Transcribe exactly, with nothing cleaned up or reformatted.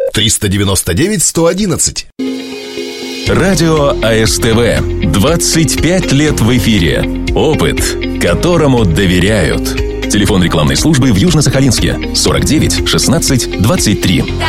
триста девяносто девять сто одиннадцать. Радио АСТВ. двадцать пять лет в эфире. Опыт, которому доверяют. Телефон рекламной службы в Южно-Сахалинске сорок девять шестнадцать двадцать три.